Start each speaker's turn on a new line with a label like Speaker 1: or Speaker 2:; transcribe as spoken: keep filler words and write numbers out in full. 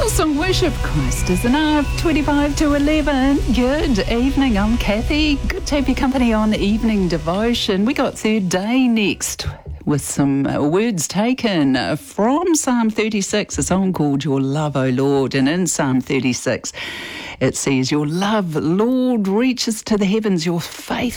Speaker 1: Hillsong Worship, Christ is enough, twenty-five to eleven. Good evening, I'm Kathy. Good to have your company on Evening Devotion. We got third day next with some uh, words taken uh, from Psalm thirty-six, a song called Your Love, O Lord. And in Psalm thirty-six, it says, Your love, Lord, reaches to the heavens, your faithfulness